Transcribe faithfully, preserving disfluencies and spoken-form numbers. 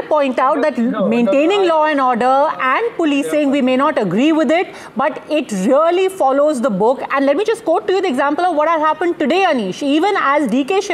point out that no, maintaining no, no, law and order and policing, we may not agree with it, but it really follows the book. And let me just quote to you the example of what has happened today, Anish. Even as D K Shiv